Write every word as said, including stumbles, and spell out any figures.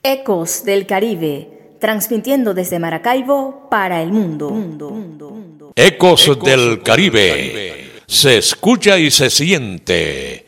Ecos del Caribe, transmitiendo desde Maracaibo para el mundo. mundo, mundo, mundo. Ecos, Ecos del Caribe. Caribe, se escucha y se siente.